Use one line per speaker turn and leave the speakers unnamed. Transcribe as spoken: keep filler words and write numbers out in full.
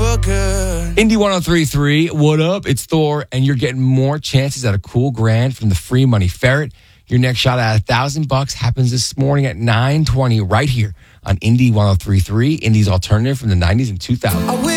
for good.
Indy one oh three point three, what up? It's Thor, and you're getting more chances at a cool grand from the free money ferret. Your next shot at a thousand bucks happens this morning at nine twenty right here on Indy one oh three point three, Indy's alternative from the nineties and two thousands.